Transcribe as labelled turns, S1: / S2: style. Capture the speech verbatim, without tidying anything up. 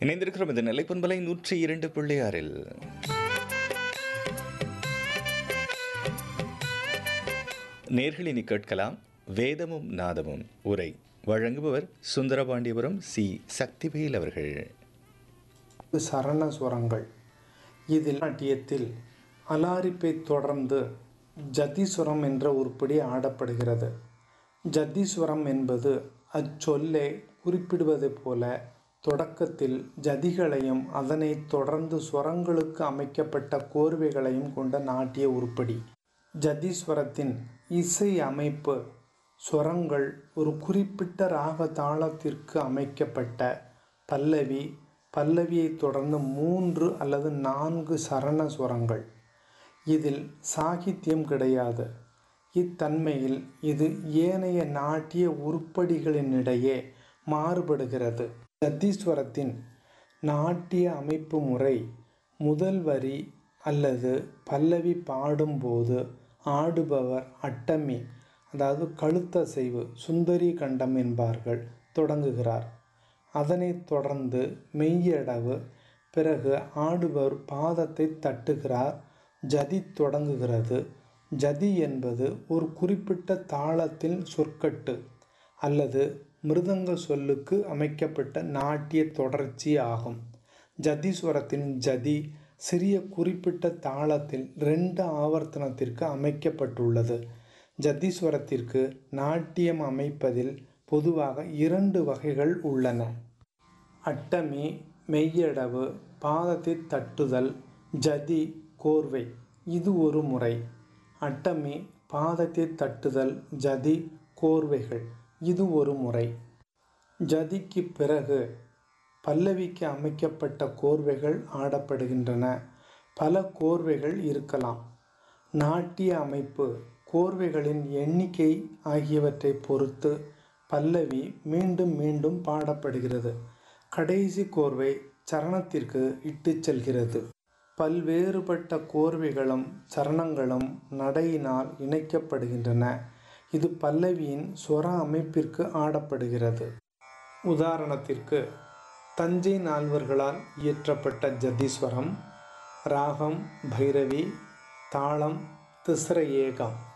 S1: இணைந்திருக்கிறோம் இந்த நிலைப்பண்பலை நூற்றி இரண்டு புள்ளி ஆறில். நேர்களினி கேட்கலாம் வேதமும் நாதமும் உரை வழங்குபவர் சுந்தரபாண்டியபுரம் சி சக்திவேல் அவர்கள்.
S2: சரணஸ்வரங்கள். இதில் நாட்டியத்தில் அலாரிப்பை தொடர்ந்து ஜதிஸ்வரம் என்ற உருப்படி ஆடப்படுகிறது. ஜதிஸ்வரம் என்பது அச்சொல்லை குறிப்பிடுவது போல தொடக்கத்தில் ஜதிகளையும் அதனை தொடர்ந்து ஸ்வரங்களுக்கு அமைக்கப்பட்ட கோர்வைகளையும் கொண்ட நாட்டிய உருப்படி. ஜதிஸ்வரத்தின் இசை அமைப்பு ஸ்வரங்கள் ஒரு குறிப்பிட்ட ராக தாளத்திற்கு அமைக்கப்பட்ட பல்லவி, பல்லவியை தொடர்ந்து மூன்று அல்லது நான்கு சரண ஸ்வரங்கள். இதில் சாகித்யம் கிடையாது. இத்தன்மையில் இது ஏனைய நாட்டிய உருப்படிகளினிடையே மாறுபடுகிறது. ஜதிஸ்வரத்தின் நாட்டிய அமைப்பு முறை முதல் வரி அல்லது பல்லவி பாடும்போது ஆடுபவர் அட்டமி, அதாவது கழுத்தசைவு, சுந்தரி கண்டம் என்பார்கள், தொடங்குகிறார். அதனைத் தொடர்ந்து மெய்யடவு, பிறகு ஆடுபவர் பாதத்தை தட்டுகிறார். ஜதி தொடங்குகிறது. ஜதி என்பது ஒரு குறிப்பிட்ட தாளத்தில் சொற்கட்டு அல்லது மிருதங்க சொல்லுக்கு அமைக்கப்பட்ட நாட்டிய தொடர்ச்சி ஆகும். ஜதிஸ்வரத்தின் ஜதி சிறிய குறிப்பிட்ட தாளத்தில் ரெண்டு ஆவர்த்தனத்திற்கு அமைக்கப்பட்டுள்ளது. ஜதிஸ்வரத்திற்கு நாட்டியம் அமைப்பதில் பொதுவாக இரண்டு வகைகள் உள்ளன. அட்டமி, மெய்யடவு, பாதத்தை தட்டுதல், ஜதி, கோர்வை. இது ஒரு முறை. அட்டமி, பாதத்தை தட்டுதல், ஜதி, கோர்வைகள். இது ஒரு முறை. ஜதிக்கு பிறகு பல்லவிக்கு அமைக்கப்பட்ட கோர்வைகள் ஆடப்படுகின்றன. பல கோர்வைகள் இருக்கலாம். நாட்டிய அமைப்பு கோர்வைகளின் எண்ணிக்கை ஆகியவற்றை பொறுத்து பல்லவி மீண்டும் மீண்டும் பாடப்படுகிறது. கடைசி கோர்வை சரணத்திற்கு இட்டு செல்கிறது. பல்வேறுபட்ட கோர்வைகளும் சரணங்களும் நடையினால் இணைக்கப்படுகின்றன. இது பல்லவியின் ஸ்வர அமைப்பிற்கு ஆடப்படுகிறது. உதாரணத்திற்கு தஞ்சை நால்வர்களால் இயற்றப்பட்ட ஜதீஸ்வரம், ராகம் பைரவி, தாளம் திஸ்ர ஏகம்.